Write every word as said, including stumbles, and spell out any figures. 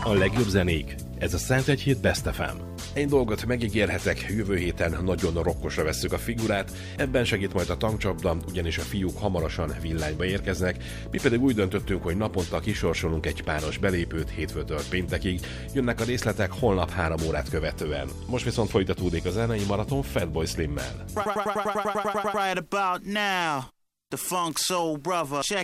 a legjobb zenék. Ez a Szent Egy Hét Best ef em. Egy dolgot megígérhetek, jövő héten nagyon rokkosra vesszük a figurát, ebben segít majd a tankcsapda, ugyanis a fiúk hamarosan villányba érkeznek, mi pedig úgy döntöttünk, hogy naponta kisorsolunk egy páros belépőt hétfőtől péntekig, jönnek a részletek holnap három órát követően. Most viszont folytatódik a zenei maraton Fatboy Slimmel. Right about now, the Funk Soul Brother. Check